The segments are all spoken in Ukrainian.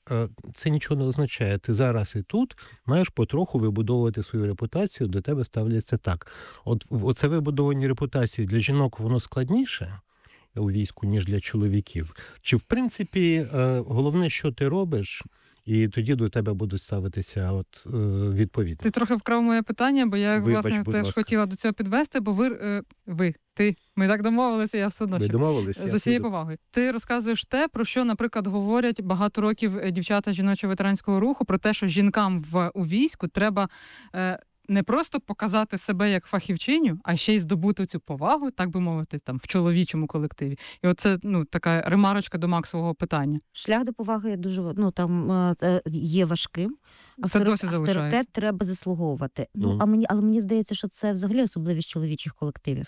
це нічого не означає. Ти зараз і тут маєш потроху вибудовувати свою репутацію, до тебе ставляться так. Оце вибудовування репутації для жінок, воно складніше у війську, ніж для чоловіків. Чи, в принципі, головне, що ти робиш, і тоді до тебе будуть ставитися відповідно. Ти трохи вкрав моє питання, бо я, Вибач, власне, теж ласка. хотіла до цього підвести, бо ти. Ми так домовилися, я все одно. Ви домовилися? З усією повагою. Ти розказуєш те, про що, наприклад, говорять багато років дівчата жіночого ветеранського руху, про те, що жінкам у війську треба не просто показати себе як фахівчиню, а ще й здобути цю повагу, так би мовити, там в чоловічому колективі. І оце така ремарочка до Максового питання. Шлях до поваги дуже є важким. Це досі залишається. Авторитет треба заслуговувати. Але мені здається, що це взагалі особливість чоловічих колективів.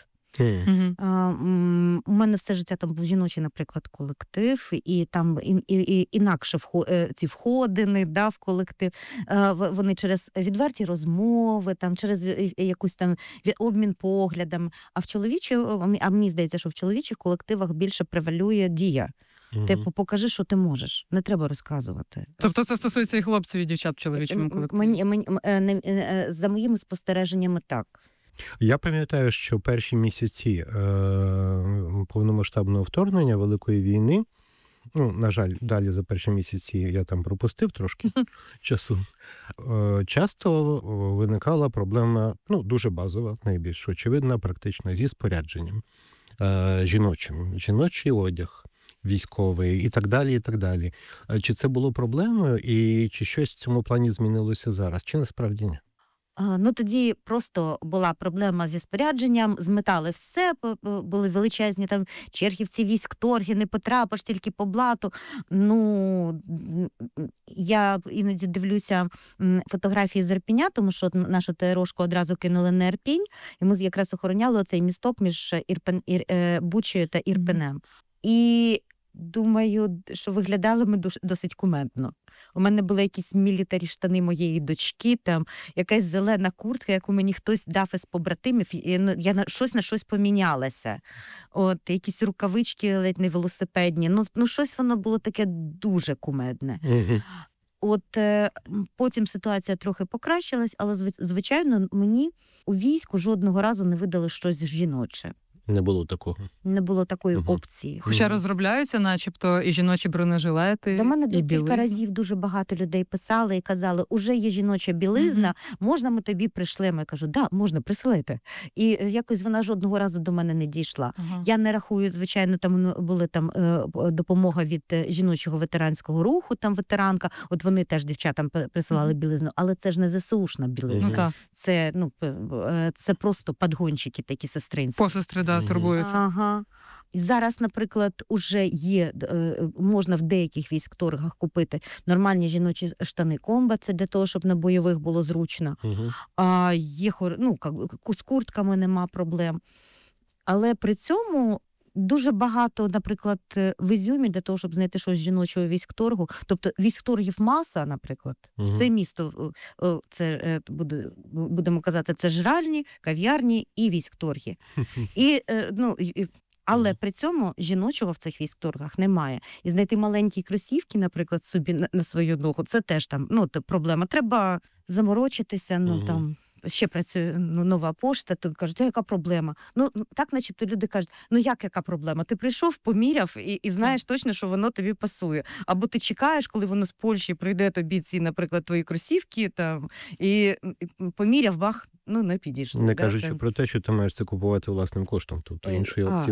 У мене все життя там був жіночий, наприклад, колектив, і там інакше ці входини, в колектив. Вони через відверті розмови, там через якусь там обмін поглядами. А мені здається, що в чоловічих колективах більше превалює дія. Типу, покажи, що ти можеш. Не треба розказувати. Тобто це стосується і хлопців, і дівчат в чоловічому колективі? За моїми спостереженнями, так. Я пам'ятаю, що перші місяці повномасштабного вторгнення, Великої війни, на жаль, далі за перші місяці я там пропустив трошки часу, часто виникала проблема, дуже базова, найбільш очевидна, практично, зі спорядженням жіночим. Жіночий одяг військовий і так далі, і так далі. Чи це було проблемою і чи щось в цьому плані змінилося зараз? Чи насправді ні? Тоді просто була проблема зі спорядженням, зметали все, були величезні там черги в ці військторги, не потрапиш тільки по блату. Я іноді дивлюся фотографії з Ірпеня, тому що нашу ТРОшку одразу кинули на Ірпінь, і ми якраз охороняли цей місток між Бучею та Ірпенем. І думаю, що виглядали ми досить кумедно. У мене були якісь мілітарі штани моєї дочки, там якась зелена куртка, яку мені хтось дав із побратимів, я на щось помінялася. Якісь рукавички ледь не велосипедні. Щось воно було таке дуже кумедне. Потім ситуація трохи покращилась, але, звичайно, мені у війську жодного разу не видали щось жіноче. Не було такого. Не було такої опції. Хоча розробляються начебто і жіночі бронежилети, до мене і кілька разів дуже багато людей писали і казали, уже є жіноча білизна, можна ми тобі пришлемо? Я кажу, можна, присилайте. І якось вона жодного разу до мене не дійшла. Я не рахую, звичайно, там були допомога від жіночого ветеранського руху, там ветеранка, вони теж дівчатам присилали білизну, але це ж не ЗСУшна білизна. Це просто подгончики такі сестринські. Посестри, турбуються. І зараз, наприклад, уже є, можна в деяких військторгах купити нормальні жіночі штани комбат, це для того, щоб на бойових було зручно. Є, з куртками нема проблем. Але при цьому дуже багато, наприклад, в Ізюмі для того, щоб знайти щось жіночого військторгу. Тобто військторгів маса, наприклад. Все місто, це будемо казати, це жральні, кав'ярні і військторги. Але при цьому жіночого в цих військторгах немає. І знайти маленькі кросівки, наприклад, собі на свою ногу, це теж там, проблема. Треба заморочитися, ще працює нова пошта, то кажуть, яка проблема? Так начебто люди кажуть, яка проблема? Ти прийшов, поміряв і знаєш точно, що воно тобі пасує. Або ти чекаєш, коли воно з Польщі прийде тобі ці, наприклад, твої кросівки, і поміряв, бах, не підійшли. Не кажучи про те, що ти маєш це купувати власним коштом, тобто іншої опції.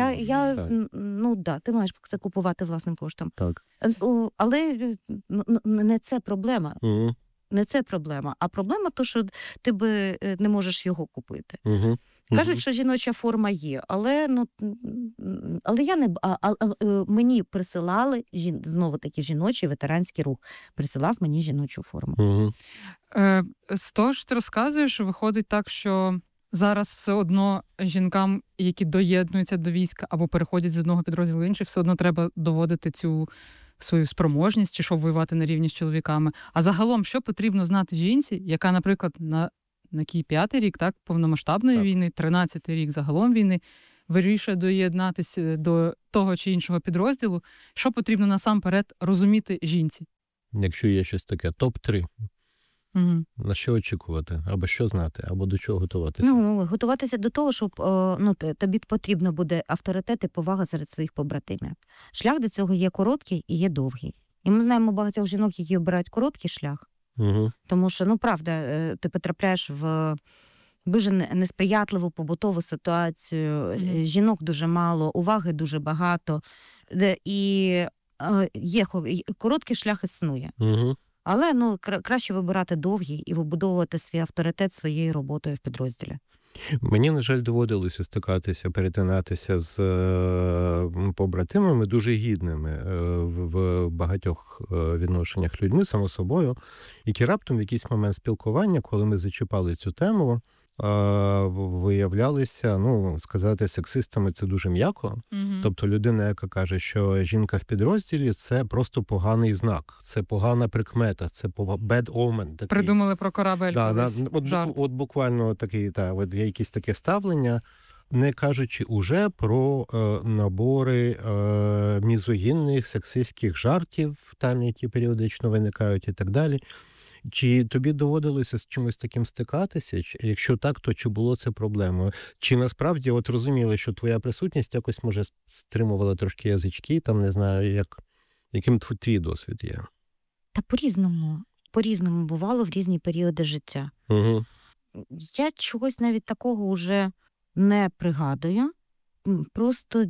Ти маєш це купувати власним коштом. Так. Але не це проблема. Не це проблема. А проблема то, що ти не можеш його купити. Кажуть, що жіноча форма є, але я не... мені присилали, знову таки жіночий ветеранський рух, присилав мені жіночу форму. З того ж ти розказуєш, виходить так, що зараз все одно жінкам, які доєднуються до війська або переходять з одного підрозділу в інший, все одно треба доводити цю свою спроможність, чи що воювати на рівні з чоловіками. А загалом, що потрібно знати жінці, яка, наприклад, на 5-й рік, повномасштабної війни, 13-й рік загалом війни, вирішує доєднатися до того чи іншого підрозділу, що потрібно насамперед розуміти жінці? Якщо є щось таке, топ-3, Угу. на що очікувати, або що знати, або до чого готуватися? Ну, готуватися до того, щоб тобі потрібно буде авторитет і повага серед своїх побратимів. Шлях до цього є короткий і є довгий. І ми знаємо багатьох жінок, які обирають короткий шлях, Угу. тому що, правда, ти потрапляєш в дуже несприятливу побутову ситуацію, жінок дуже мало, уваги дуже багато, і короткий шлях існує. Угу. Але краще вибирати довгий і вибудовувати свій авторитет своєю роботою в підрозділі. Мені, на жаль, доводилося стикатися, перетинатися з побратимами дуже гідними в багатьох відношеннях людьми, само собою, які раптом в якийсь момент спілкування, коли ми зачіпали цю тему, виявлялися, сказати сексистами це дуже м'яко. Тобто людина, яка каже, що жінка в підрозділі – це просто поганий знак, це погана прикмета, це bad omen. Такий. Придумали про корабель колись жарт. От буквально такий, от є якесь таке ставлення, не кажучи уже про набори мізогінних, сексистських жартів, там, які періодично виникають і так далі. Чи тобі доводилося з чимось таким стикатися? Якщо так, то чи було це проблемою? Чи насправді от розуміли, що твоя присутність якось, може, стримувала трошки язички, там, не знаю, яким твій досвід є? Та по-різному бувало в різні періоди життя. Угу. Я чогось навіть такого вже не пригадую. Просто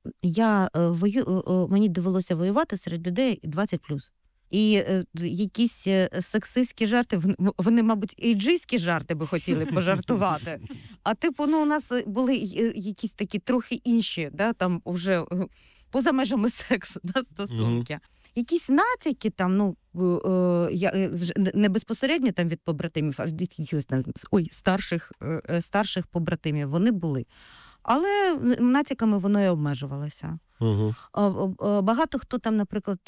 мені довелося воювати серед людей 20+. І якісь сексистські жарти, вони, мабуть, ейджистські жарти би хотіли пожартувати. А у нас були якісь такі трохи інші, там вже поза межами сексу, стосунки. Якісь натяки там, не безпосередньо там від побратимів, а від якихось там старших побратимів вони були. Але натяками воно і обмежувалося. Угу. Багато хто там, наприклад,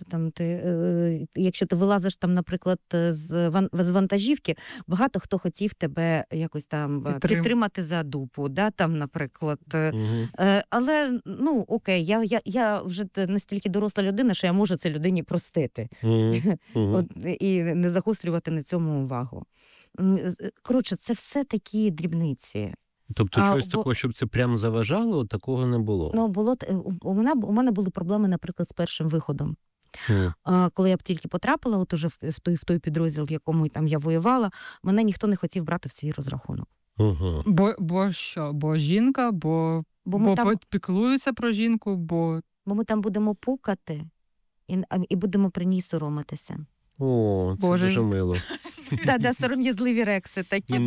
якщо ти вилазиш там, наприклад, з вантажівки, багато хто хотів тебе якось там підтримати за дупу, там, наприклад. Угу. Але, окей, я вже настільки доросла людина, що я можу це людині простити. Угу. І не загострювати на цьому увагу. Коротше, це все такі дрібниці. Тобто щось такого, щоб це прямо заважало, такого не було? У мене були проблеми, наприклад, з першим виходом. Коли я тільки потрапила, от уже в той підрозділ, в якому там я воювала, мене ніхто не хотів брати в свій розрахунок. Угу. Бо що? Бо жінка, бо піклуються про жінку, бо ми там будемо пукати і будемо при ній соромитися. О, це дуже мило. Сором'язливі рекси такі,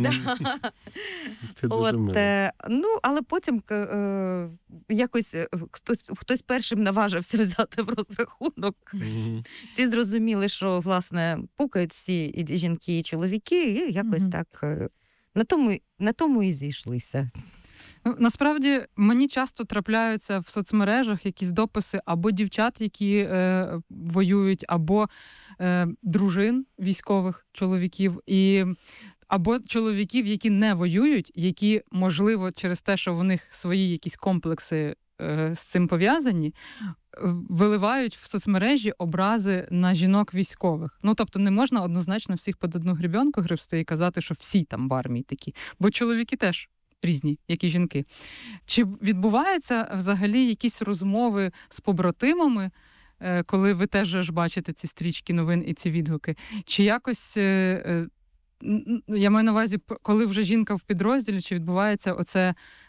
Це дуже мило. Але потім якось хтось першим наважився взяти в розрахунок. Всі зрозуміли, що, власне, пукають всі і жінки, і чоловіки, і якось так на тому і зійшлися. Насправді, мені часто трапляються в соцмережах якісь дописи або дівчат, які воюють, або дружин військових чоловіків, або чоловіків, які не воюють, які, можливо, через те, що в них свої якісь комплекси з цим пов'язані, виливають в соцмережі образи на жінок військових. Тобто не можна однозначно всіх під одну гребенку гребсти і казати, що всі там в армії такі. Бо чоловіки теж різні, як і жінки. Чи відбуваються взагалі якісь розмови з побратимами, коли ви теж бачите ці стрічки новин і ці відгуки? Чи якось, я маю на увазі, коли вже жінка в підрозділі, чи відбувається оце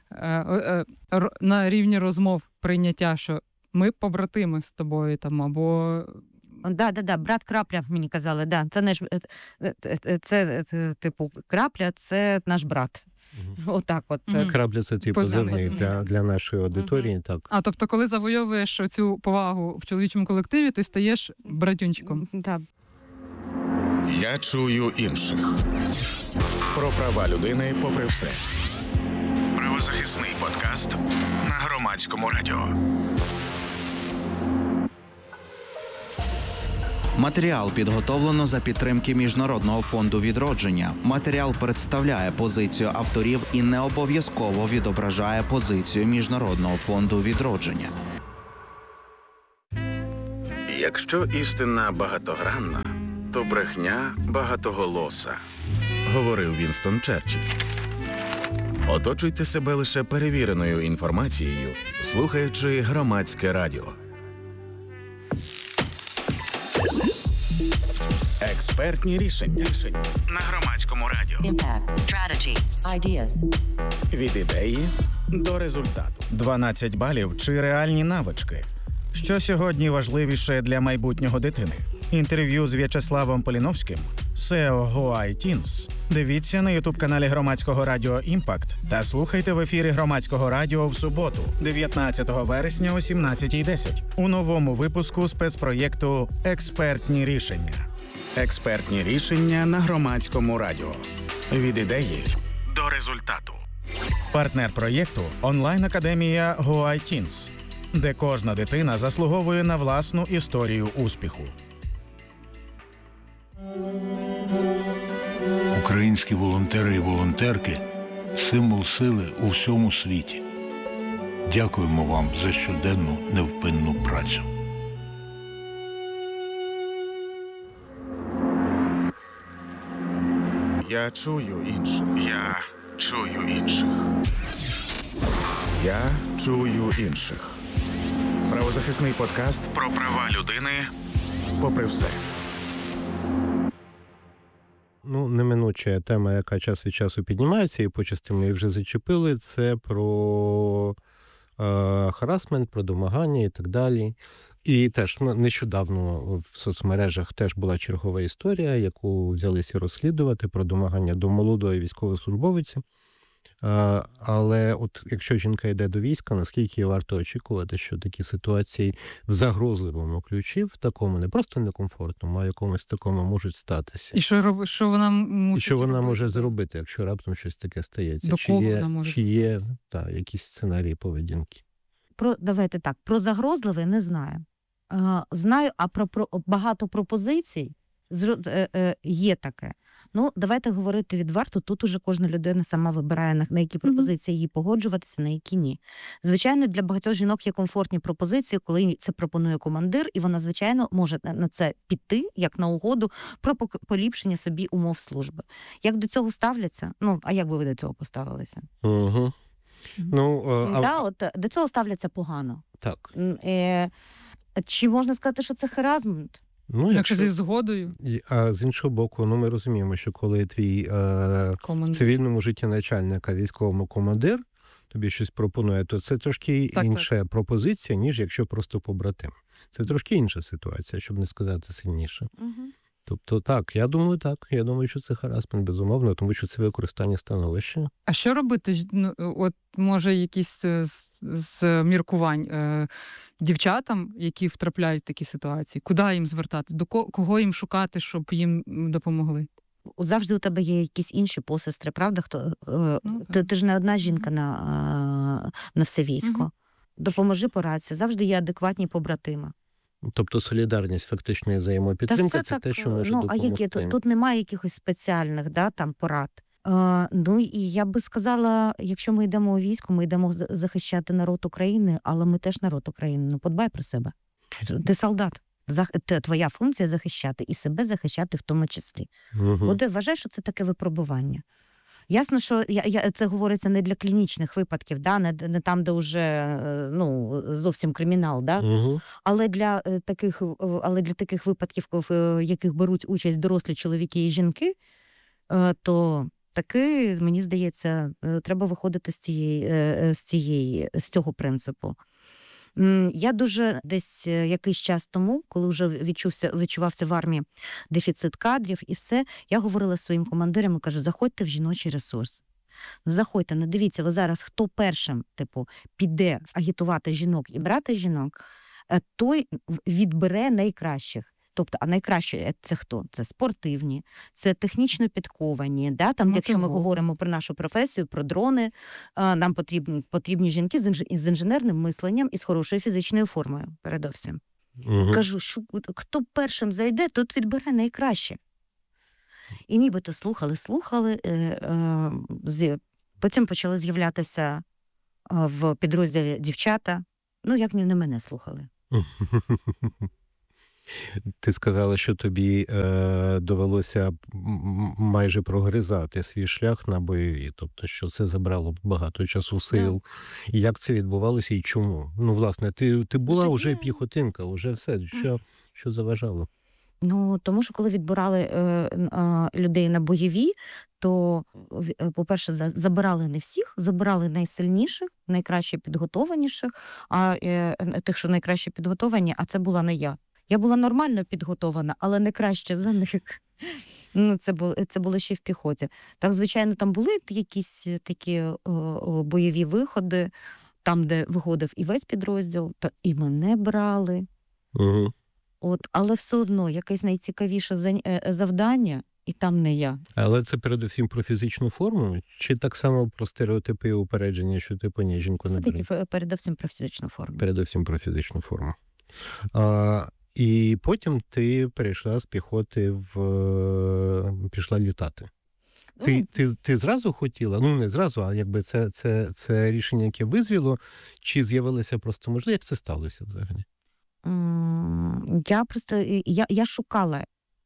на рівні розмов прийняття, що ми побратими з тобою там, або... брат Крапля, мені казали, це типу Крапля, це наш брат. Отак от. Крапля – це позивний для нашої аудиторії, так. Тобто, коли завойовуєш цю повагу в чоловічому колективі, ти стаєш братюнчиком. Так. Я чую інших. Про права людини попри все. Правозахисний подкаст на Громадському радіо. Матеріал підготовлено за підтримки Міжнародного фонду відродження. Матеріал представляє позицію авторів і не обов'язково відображає позицію Міжнародного фонду відродження. Якщо істина багатогранна, Багато брехня, багато голоса, говорив Вінстон Черчилль. Оточуйте себе лише перевіреною інформацією, слухаючи Громадське радіо. Експертні рішення на Громадському радіо. Impact, strategy, ideas. Від ідеї до результату. 12 балів чи реальні навички. Що сьогодні важливіше для майбутнього дитини? Інтерв'ю з В'ячеславом Поліновським, SEO Go iTeens. Дивіться на ютуб-каналі Громадського радіо «Імпакт» та слухайте в ефірі Громадського радіо в суботу, 19 вересня о 17:10 у новому випуску спецпроєкту «Експертні рішення». Експертні рішення на Громадському радіо. Від ідеї до результату. Партнер проєкту – онлайн-академія Go iTeens, де кожна дитина заслуговує на власну історію успіху. Українські волонтери і волонтерки – символ сили у всьому світі. Дякуємо вам за щоденну невпинну працю. Я чую інших. Я чую інших. Я чую інших. Правозахисний подкаст про права людини попри все. Ну, неминуча тема, яка час від часу піднімається, і почасти ми її вже зачепили, це про харасмент, про домагання і так далі. І теж нещодавно в соцмережах теж була чергова історія, яку взялися розслідувати, про домагання до молодої військовослужбовиці. Але от якщо жінка йде до війська, наскільки варто очікувати, що такі ситуації в загрозливому ключі, в такому не просто некомфортному, а якомусь такому можуть статися. І що вона мусить І що вона робити? може зробити, якщо раптом щось таке стається? До кого вона може? Чи є якісь сценарії поведінки? Давайте так, про загрозливе не знаю. Знаю, а про багато пропозицій є таке. Ну, давайте говорити відверто, тут уже кожна людина сама вибирає, на які пропозиції їй погоджуватися, на які ні. Звичайно, для багатьох жінок є комфортні пропозиції, коли це пропонує командир, і вона, звичайно, може на це піти, як на угоду, про поліпшення собі умов служби. Як до цього ставляться? Ну, а як би ви до цього поставилися? Угу. До цього ставляться погано. Так. Чи можна сказати, що це харазмент? Ну, Якщо зі згодою. А з іншого боку, ми розуміємо, що коли твій в цивільному житті начальник, а військовому командир тобі щось пропонує, то це трошки інша пропозиція, ніж якщо просто побратим. Це трошки інша ситуація, щоб не сказати сильніше. Угу. Тобто я думаю, що це харасмент, безумовно, тому що це використання становища. А що робити? От може якісь з міркувань дівчатам, які втрапляють в такі ситуації? Куди їм звертати? До кого їм шукати, щоб їм допомогли? Завжди у тебе є якісь інші посестри, правда? Ти ж не одна жінка на все військо. Угу. Допоможи, порадься. Завжди є адекватні побратими. Тобто солідарність, фактично, і взаємопідтримка – це те, що може допомогти. Тут немає якихось спеціальних порад. Ну і я би сказала, якщо ми йдемо у військо, ми йдемо захищати народ України, але ми теж народ України. Ну, подбай про себе. Ти солдат. Твоя функція захищати і себе захищати в тому числі. Угу. Вважай, що це таке випробування. Ясно, що це говориться не для клінічних випадків, не там, де вже зовсім кримінал, угу. але для таких випадків, в яких беруть участь дорослі чоловіки і жінки, то таки, мені здається, треба виходити з цього принципу. Я дуже десь якийсь час тому, коли вже відчувався в армії дефіцит кадрів і все, я говорила своїм командирам і кажу, заходьте в жіночий ресурс. Заходьте, не дивіться, ви зараз хто першим, піде агітувати жінок і брати жінок, той відбере найкращих. Тобто, а найкраще це хто? Це спортивні, це технічно підковані. Якщо ми говоримо про нашу професію, про дрони, нам потрібні жінки з інженерним мисленням і з хорошою фізичною формою, передовсім. Угу. Кажу, що хто першим зайде, тот відбере найкраще. І нібито слухали, потім почали з'являтися в підрозділі дівчата. Ну, як не мене слухали. Ти сказала, що тобі довелося майже прогризати свій шлях на бойові, тобто, що це забрало багато часу, сил. І як це відбувалося і чому? Ну, власне, ти була тоді- вже піхотинка, вже все. Що заважало? Ну, тому що коли відбирали людей на бойові, то, по-перше, забирали не всіх, забирали найсильніших, найкраще підготованіших, а тих, що найкраще підготовані, а це була не я. Я була нормально підготована, але не краще за них. Ну, це було ще в піхоті. Так, звичайно, там були якісь такі бойові виходи, там, де виходив і весь підрозділ, і мене брали. Угу. Але все одно якесь найцікавіше завдання, і там не я. Але це передусім про фізичну форму? Чи так само про стереотипи і упередження, що типу ні, жінку не беруть? Все-таки передусім про фізичну форму. Передусім про фізичну форму. І потім ти перейшла з піхоти пішла літати. Ти зразу хотіла? Ну, не зразу, а якби це рішення, яке визвіло, чи з'явилася просто можливість? Як це сталося взагалі? Я шукала,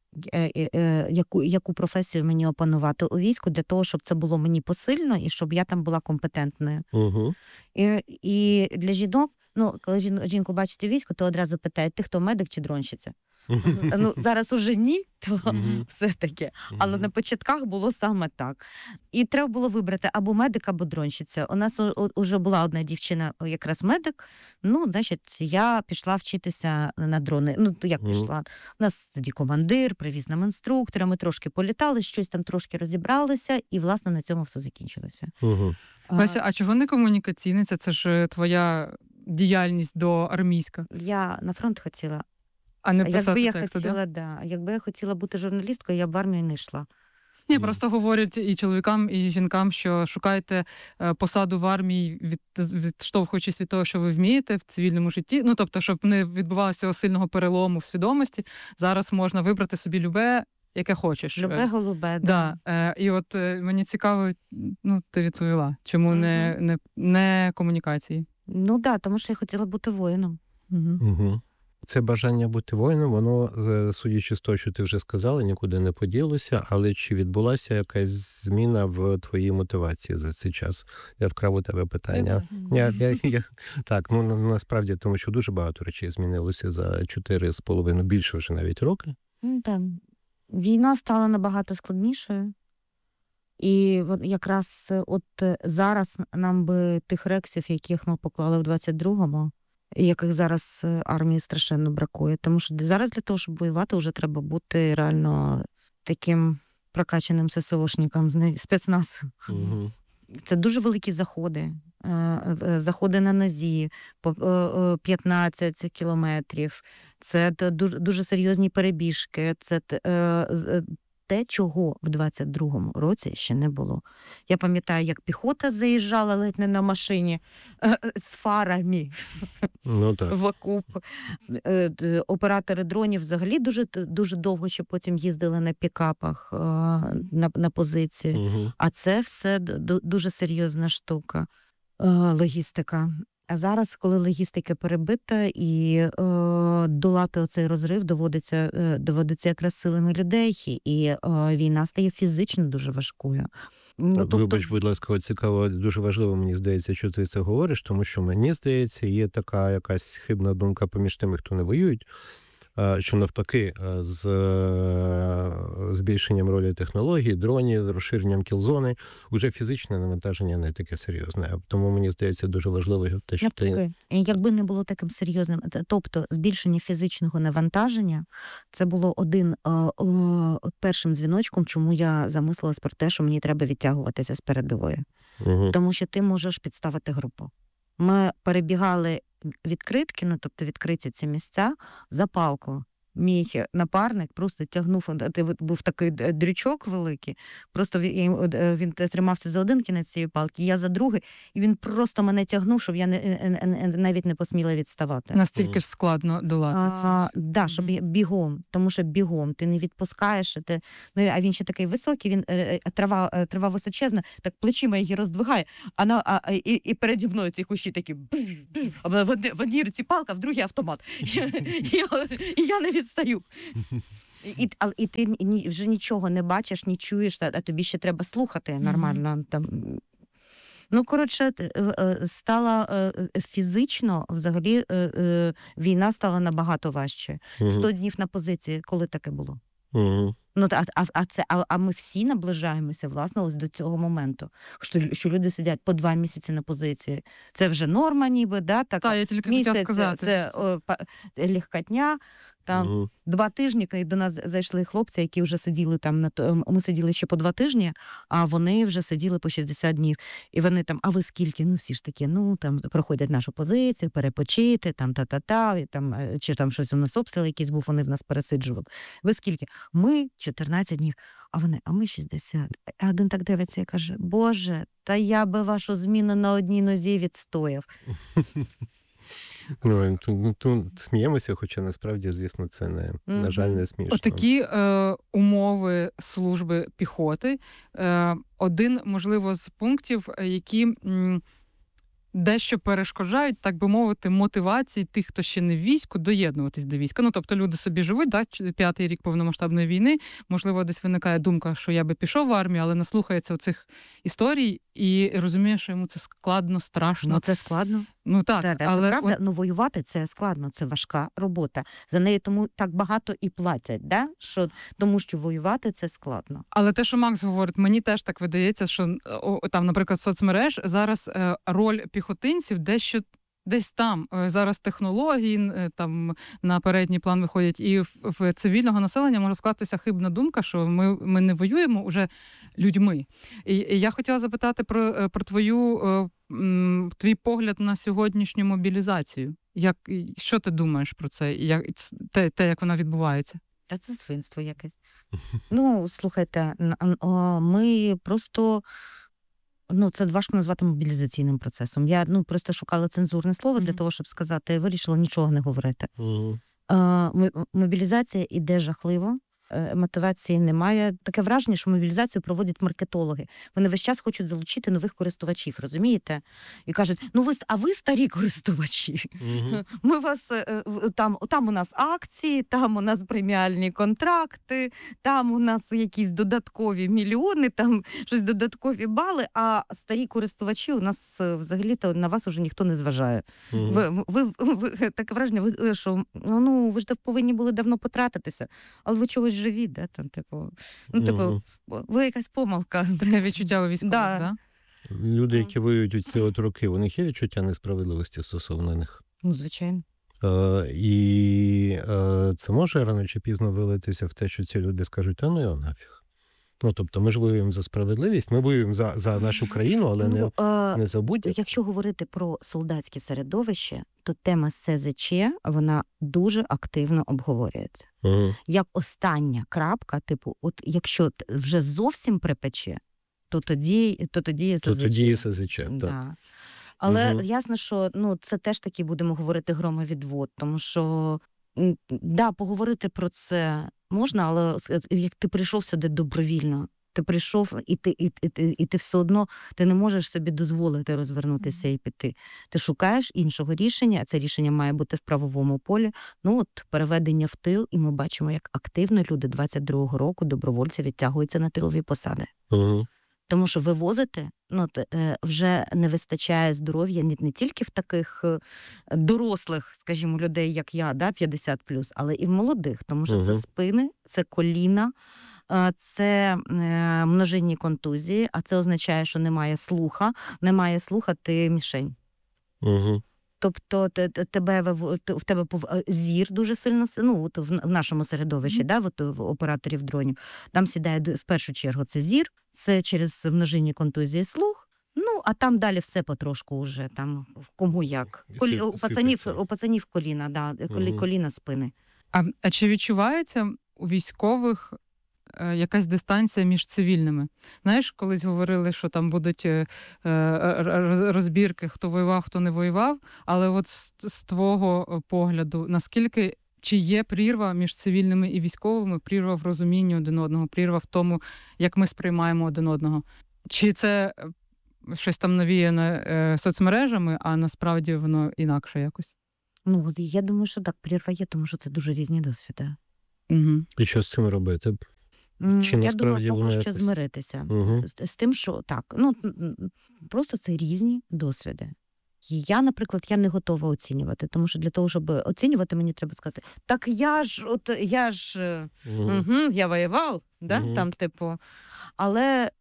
яку професію мені опанувати у війську, для того, щоб це було мені посильно і щоб я там була компетентною. Угу. І для жінок, коли жінку бачить у війську, то одразу питають, ти хто, медик чи дронщиця? Зараз уже ні, то все таке. Але на початках було саме так. І треба було вибрати або медик, або дронщиця. У нас вже була одна дівчина, якраз медик. Значить, я пішла вчитися на дрони. Як пішла? У нас тоді командир привіз нам інструктора, ми трошки політали, щось там трошки розібралися, і, власне, на цьому все закінчилося. Вася, а чого не комунікаційниця? Це ж твоя діяльність доармійська. Я на фронт хотіла. А не писати Якби я хотіла бути журналісткою, я б в армію не йшла. Ні, просто говорять і чоловікам, і жінкам, що шукайте посаду в армії, відштовхуючись від того, що ви вмієте в цивільному житті. Тобто, щоб не відбувалося сильного перелому в свідомості, зараз можна вибрати собі любе, яке хочеш. Любе голубе, да. І от мені цікаво, ти відповіла, чому не комунікації? Тому що я хотіла бути воїном. Угу. Це бажання бути воїном, воно, судячи з того, що ти вже сказала, нікуди не поділося, але чи відбулася якась зміна в твоїй мотивації за цей час? Я вкрав у тебе питання. Так, насправді, тому що дуже багато речей змінилося за 4,5, більше вже навіть роки. Так. Війна стала набагато складнішою. І якраз зараз нам би тих рексів, яких ми поклали в 22-му, яких зараз армії страшенно бракує. Тому що зараз для того, щоб воювати, вже треба бути реально таким прокачаним ССОшником, спецназ. Угу. Це дуже великі заходи. Заходи на нозі по 15 кілометрів. Це дуже серйозні перебіжки. Це те, чого в 22-му році ще не було. Я пам'ятаю, як піхота заїжджала ледь не на машині з фарами в окоп. Оператори дронів взагалі дуже довго ще потім їздили на пікапах на позиції. Угу. А це все дуже серйозна штука, логістика. А зараз, коли логістика перебита і долати оцей розрив доводиться якраз силами людей, і війна стає фізично дуже важкою. Вибач, будь ласка, цікаво, дуже важливо, мені здається, що ти це говориш, тому що, мені здається, є така якась хибна думка поміж тими, хто не воюють, що навпаки, з збільшенням ролі технологій, дронів, з розширенням кілзони, вже фізичне навантаження не таке серйозне. Тому, мені здається, дуже важливо те, що ти... Якби не було таким серйозним, тобто збільшення фізичного навантаження, це було першим дзвіночком, чому я замислилась про те, що мені треба відтягуватися з передової. Угу. Тому що ти можеш підставити групу. Ми перебігали відкритки, тобто відкриті ці місця, за палку. Мій напарник просто тягнув, був такий дрючок великий, просто він тримався за один кінець цієї палки, я за другий, і він просто мене тягнув, щоб я навіть не посміла відставати. Настільки ж складно долати це. Да, щоб бігом, тому що бігом, ти не відпускаєш, а він ще такий високий, він трава височезна, так плечима її роздвигає, і переді мною ці кущі такі, в одній руці палка, в другій автомат. І я не відстаю. І ти вже нічого не бачиш, не чуєш, а тобі ще треба слухати нормально. Там. Ну, коротше, стала фізично, взагалі, війна стала набагато важче. 100 днів на позиції, коли таке було? Ну, а ми всі наближаємося, власне, ось до цього моменту. Що люди сидять по 2 місяці на позиції. Це вже норма ніби, да? Так, я тільки хотіла сказати. Це легкотня. Там 2 тижні, і до нас зайшли хлопці, які вже сиділи там, ми сиділи ще по 2 тижні, а вони вже сиділи по 60 днів. І вони там, а ви скільки? Ну, всі ж такі, ну, там, проходять нашу позицію, перепочити, там, і там, чи там щось у нас обстріл якийсь був, вони в нас пересиджували. Ви скільки? Ми 14 днів, а ми 60. А один так дивиться і каже, Боже, та я би вашу зміну на одній нозі відстояв. Ну, тут сміємося, хоча насправді, звісно, це на жаль, не смішно. Отакі умови служби піхоти. Один, можливо, з пунктів, які дещо перешкоджають, так би мовити, мотивації тих, хто ще не в війську, доєднуватись до війська. Ну, тобто люди собі живуть, да, 5-й рік повномасштабної війни, можливо, десь виникає думка, що я би пішов в армію, але наслухається оцих історій і розуміє, що йому це складно, страшно. Ну, це складно. Ну, так, це але правда, ну, воювати це складно, це важка робота. За неї тому так багато і платять, да? Тому що воювати це складно. Але те, що Макс говорить, мені теж так видається, що там, наприклад, соцмереж зараз роль піхотинців десь там. Зараз технології там на передній план виходять, і в цивільного населення може скластися хибна думка, що ми не воюємо уже людьми. І я хотіла запитати про твій погляд на сьогоднішню мобілізацію. Що ти думаєш про це? Як вона відбувається? Та це свинство якесь. Ну, слухайте, ми просто... Ну, це важко назвати мобілізаційним процесом. Я просто шукала цензурне слово для того, щоб сказати, вирішила нічого не говорити. Мобілізація іде жахливо, мотивації немає. Таке враження, що мобілізацію проводять маркетологи. Вони весь час хочуть залучити нових користувачів, розумієте? І кажуть, а ви старі користувачі. Ми вас, там у нас акції, там у нас преміальні контракти, там у нас якісь додаткові мільйони, там щось додаткові бали, а старі користувачі у нас взагалі-то на вас уже ніхто не зважає. Ви таке враження, що ви ж повинні були давно потратитися, але ви чогось живі, да? Там, ви якась помилка. Таке відчуття у військових, да? Люди, які воюють у ці роки, у них є відчуття несправедливості стосовно них? Ну, звичайно. І це може рано чи пізно вилитися в те, що ці люди скажуть, ну його нафіг. Ну, тобто ми ж воюємо за справедливість, ми воюємо за нашу країну, але не за будь-яку. Якщо говорити про солдатське середовище, то тема СЗЧ, вона дуже активно обговорюється. Як остання крапка, от якщо вже зовсім припече, то тоді СЗЧ, так. Да. Але ясно, що це теж таки будемо говорити громовідвод, тому що поговорити про це можна, але як ти прийшов сюди добровільно, ти прийшов, і ти все одно ти не можеш собі дозволити розвернутися і піти. Ти шукаєш іншого рішення, а це рішення має бути в правовому полі. Переведення в тил, і ми бачимо, як активно люди 22-го року, добровольці, відтягуються на тилові посади. Тому що вивозити, вже не вистачає здоров'я не тільки в таких дорослих, скажімо, людей, як я, 50+, але і в молодих. Тому що це спини, це коліна, це множинні контузії, а це означає, що немає слуха, ти мішень. Тобто в тебе зір дуже сильно, в нашому середовищі, в операторів дронів, там сідає в першу чергу це зір, це через множинні контузії слух, а там далі все потрошку вже, там кому як. У пацанів коліна, коліна, спини. А чи відчувається у військових якась дистанція між цивільними? Знаєш, колись говорили, що там будуть розбірки, хто воював, хто не воював, але от з твого погляду, наскільки, чи є прірва між цивільними і військовими, прірва в розумінні один одного, прірва в тому, як ми сприймаємо один одного? Чи це щось там навіяне соцмережами, а насправді воно інакше якось? Ну, я думаю, що так, прірва є, тому що це дуже різні досвіди. Угу. І що з цим робити? Чи Я насправді думаю, воно поки що якось- змиритися Угу. з тим, що так, ну просто це різні досвіди. І я, наприклад, я не готова оцінювати, тому що для того, щоб оцінювати, мені треба сказати, так я ж я воював, да? Мгм. Там, типу. Але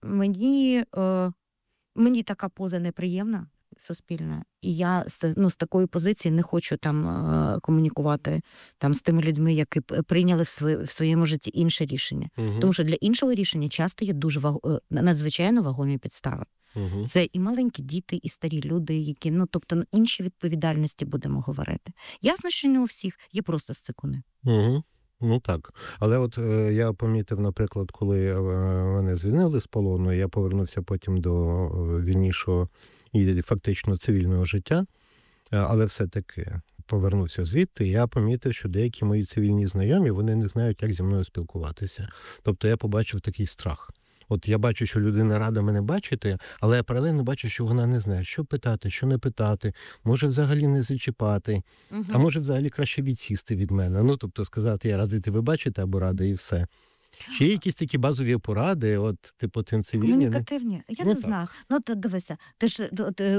мені така поза неприємна, суспільна, і я з такої позиції не хочу там комунікувати там з тими людьми, які прийняли в своєму житті інше рішення. Тому що для іншого рішення часто є дуже надзвичайно вагомі підстави. Угу. Це і маленькі діти, і старі люди, які, інші відповідальності будемо говорити. Ясно, що не у всіх, є просто сцикуни. Угу. Ну так. Але от я помітив, наприклад, коли мене звільнили з полону, я повернувся потім до вільнішого і фактично цивільного життя, але все-таки повернувся звідти, і я помітив, що деякі мої цивільні знайомі, вони не знають, як зі мною спілкуватися. Тобто я побачив такий страх. От я бачу, що людина рада мене бачити, але я паралельно бачу, що вона не знає, що питати, що не питати, може взагалі не зачіпати, а може взагалі краще відсісти від мене. Ну, тобто сказати, я радий тебе бачити або радий і все. Чи є якісь такі базові поради, от, типу, тим цивільні? Комунікативні? Я не знаю. Ну, дивися, ти ж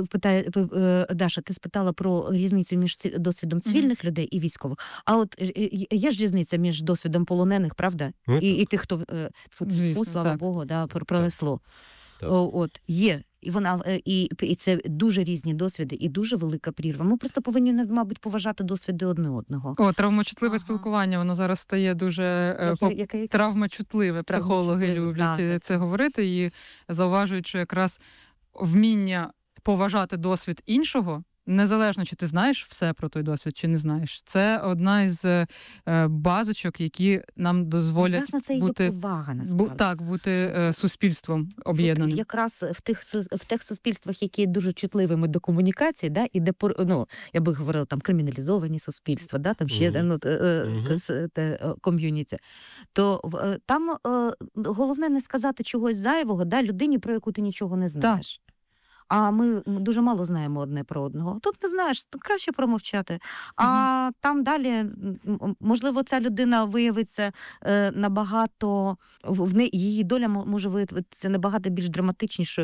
Даша, ти спитала про різницю між досвідом цивільних людей і військових. А от є ж різниця між досвідом полонених, правда? Ну, І тих, хто, Звісно, слава так. Богу, пронесло. Так. От, є. І це дуже різні досвіди, і дуже велика прірва. Ми просто повинні, мабуть, поважати досвіди одне одного. Травмочутливе спілкування, воно зараз стає дуже травмочутливе. Психологи Травмочутливе, люблять так. це говорити і зауважують, що якраз вміння поважати досвід іншого, незалежно, чи ти знаєш все про той досвід, чи не знаєш. Це одна із базочок, які нам дозволять Власне, це і бути, є повага, насправді. бути суспільством об'єднаним. Якраз в тих суспільствах, які дуже чутливими до комунікації, да, і де, я би говорила, там криміналізовані суспільства, да, там ще ком'юніті, то там головне не сказати чогось зайвого, да, людині, про яку ти нічого не знаєш. А ми дуже мало знаємо одне про одного. Тут не знаєш, тут краще промовчати. А там далі, можливо, ця людина виявиться набагато, її доля може виявитися набагато більш драматичнішою,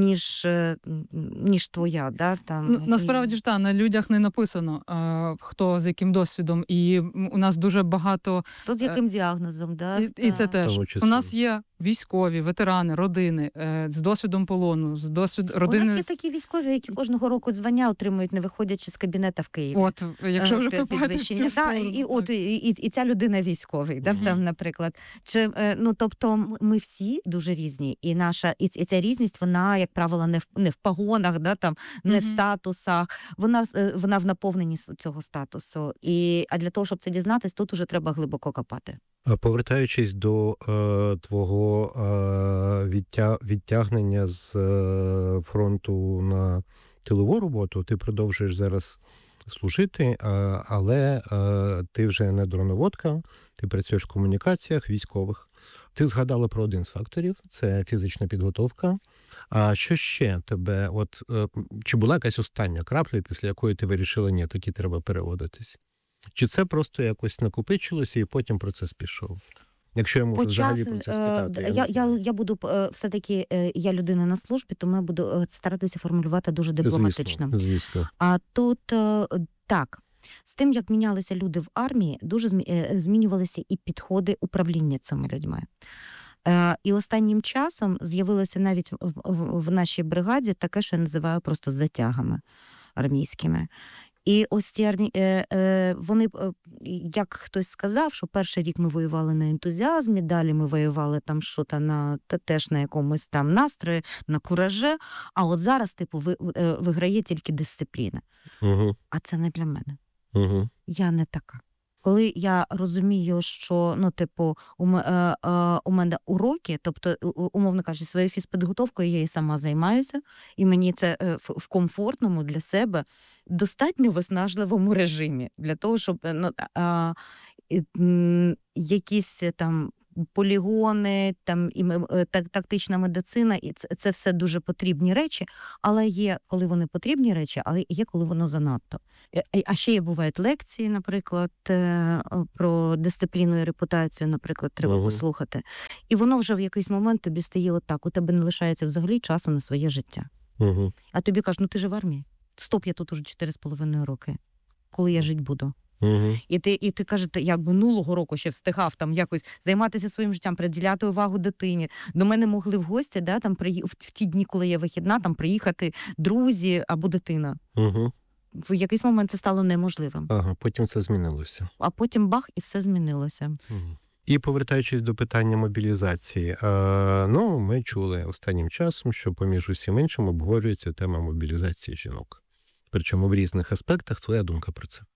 ніж твоя. Да? Там, насправді ж на людях не написано, хто з яким досвідом. І у нас дуже багато... Хто з яким діагнозом. Да? І це теж. У нас є військові, ветерани, родини з досвідом полону, з досвідом родини. У нас є такі військові, які кожного року звання отримують, не виходячи з кабінета в Києві. От, якщо вже копати в цю сторону. І ця людина військовий, там, наприклад. Тобто ми всі дуже різні, і ця різність, вона, як правило, не в погонах, да, там, не в статусах, вона в наповненні цього статусу. А для того, щоб це дізнатись, тут уже треба глибоко копати. Повертаючись до твого відтягнення з фронту на тилову роботу, ти продовжуєш зараз служити, але ти вже не дроноводка, ти працюєш в комунікаціях військових. Ти згадала про один з факторів – це фізична підготовка. А що ще тебе, чи була якась остання крапля, після якої ти вирішила, ні, таки треба переводитись? Чи це просто якось накопичилося і потім процес пішов? Якщо я можу взагалі про це спитати. Я буду все-таки, я людина на службі, тому я буду старатися формулювати дуже дипломатично. Звісно. А тут так, з тим, як мінялися люди в армії, дуже змінювалися і підходи управління цими людьми. І останнім часом з'явилося навіть в нашій бригаді таке, що я називаю просто затягами армійськими. І ось ці вони, як хтось сказав, що перший рік ми воювали на ентузіазмі, далі ми воювали там теж на якомусь там настрої, на кураже, а от зараз, виграє тільки дисципліна. Угу. А це не для мене. Угу. Я не така. Коли я розумію, що, у мене уроки, тобто, умовно кажучи, своєю фізпідготовкою я і сама займаюся, і мені це в комфортному для себе, достатньо виснажливому режимі, для того, щоб якісь там полігони, там і тактична медицина, і це все дуже потрібні речі, але є, коли вони потрібні речі, але є, коли воно занадто. А ще бувають лекції, наприклад, про дисципліну і репутацію, наприклад, треба послухати. І воно вже в якийсь момент тобі стає отак, у тебе не лишається взагалі часу на своє життя. А тобі кажуть, ну ти ж в армії. Стоп, я тут уже 4,5 роки. Коли я жити буду? І ти кажеш, я минулого року ще встигав там якось займатися своїм життям, приділяти увагу дитині. До мене могли в гості, да, там, в ті дні, коли є вихідна, там приїхати друзі або дитина. В якийсь момент це стало неможливим. Потім це змінилося. А потім бах, і все змінилося. І повертаючись до питання мобілізації, ми чули останнім часом, що поміж усім іншим обговорюється тема мобілізації жінок. Причому в різних аспектах. Твоя думка про це?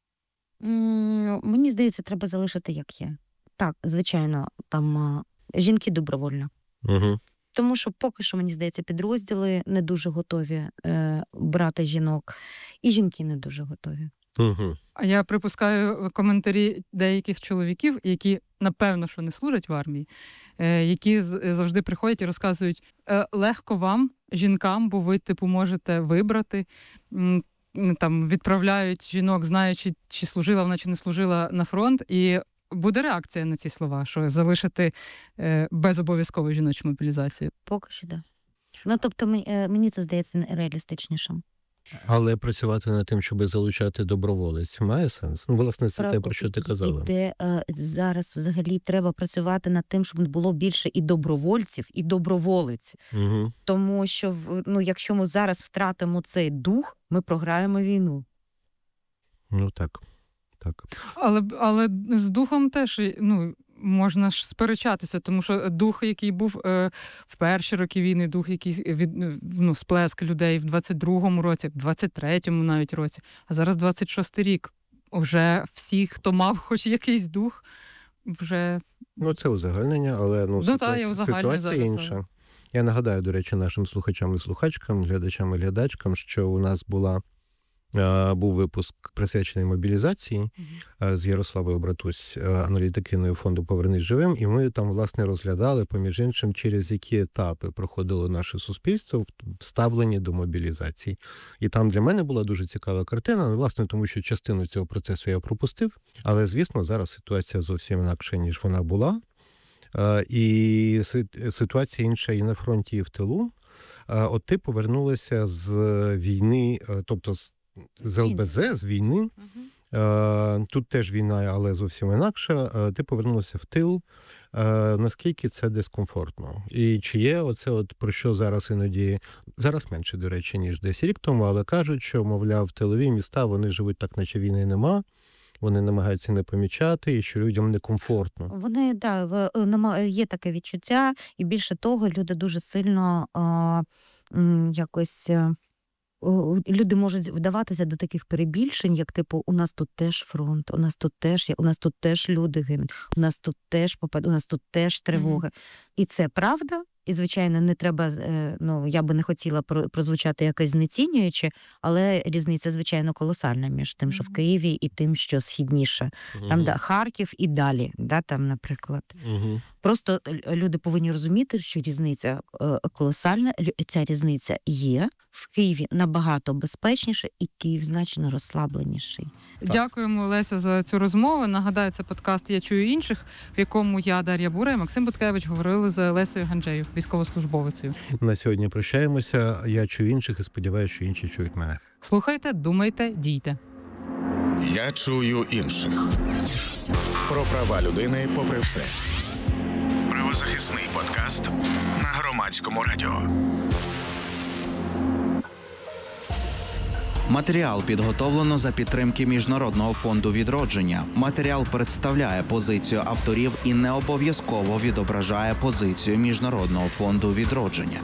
Мені здається, треба залишити як є. Так, звичайно, там жінки добровольно. Тому що поки що, мені здається, підрозділи не дуже готові брати жінок, і жінки не дуже готові. А я припускаю коментарі деяких чоловіків, які, напевно, що не служать в армії, які завжди приходять і розказують, легко вам, жінкам, бо ви, можете вибрати, там, відправляють жінок, знаючи, чи служила вона, чи не служила на фронт, і буде реакція на ці слова, що залишити безобов'язкову жіночу мобілізацію? Поки що, так. Тобто, мені це здається реалістичнішим. Але працювати над тим, щоб залучати доброволець, має сенс? Власне, це те, про що ти казала. Зараз взагалі треба працювати над тим, щоб було більше і добровольців, і доброволець. Тому що, якщо ми зараз втратимо цей дух, ми програємо війну. Так. Але з духом теж, можна ж сперечатися, тому що дух, який був в перші роки війни, дух, який сплеск людей в 22-му році, в 23-му навіть році, а зараз 26-й рік. Вже всі, хто мав хоч якийсь дух, вже... Це узагальнення, але ситуація інша. Я нагадаю, до речі, нашим слухачам і слухачкам, глядачам і глядачкам, що у нас був випуск присвячений мобілізації з Ярославою Братусь, аналітикиною фонду «Повернись живим», і ми там, власне, розглядали, поміж іншим, через які етапи проходило наше суспільство в ставленні до мобілізації. І там для мене була дуже цікава картина, власне, тому що частину цього процесу я пропустив, але, звісно, зараз ситуація зовсім інакша, ніж вона була. І ситуація інша і на фронті, і в тилу. От ти повернулася з війни, тобто з ЛБЗ, з війни. Тут теж війна, але зовсім інакша. Ти повернулася в тил. Наскільки це дискомфортно? І чи є оце, про що зараз іноді, зараз менше, до речі, ніж десь рік тому, але кажуть, що, мовляв, тилові міста, вони живуть так, наче війни нема. Вони намагаються не помічати, і що людям некомфортно. Вони, є таке відчуття, і більше того, люди дуже сильно люди можуть вдаватися до таких перебільшень, як типу, у нас тут теж фронт, у нас тут теж люди гинуть, у нас тут теж тривоги. І це правда. І, звичайно, не треба, я би не хотіла прозвучати якось знецінюючи, але різниця, звичайно, колосальна між тим, що в Києві, і тим, що східніше. Там, Харків і далі, там, наприклад. Просто люди повинні розуміти, що різниця колосальна, ця різниця є. В Києві набагато безпечніше, і Київ значно розслабленіший. Дякуємо, Леся, за цю розмову. Нагадаю, це подкаст «Я чую інших», в якому я, Дар'я Бура і Максим Буткевич говорили з Лесею Ганджею, військовослужбовицею. На сьогодні прощаємося. Я чую інших і сподіваюся, що інші чують мене. Слухайте, думайте, дійте. Я чую інших. Про права людини попри все. Правозахисний подкаст на Громадському радіо. Матеріал підготовлено за підтримки Міжнародного фонду відродження. Матеріал представляє позицію авторів і не обов'язково відображає позицію Міжнародного фонду відродження.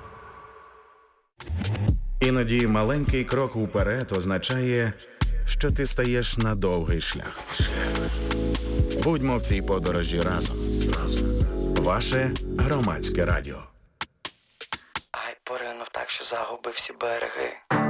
Іноді маленький крок уперед означає, що ти стаєш на довгий шлях. Будьмо в цій подорожі разом. Ваше Громадське радіо. Ай, поринув так, що загубив всі береги.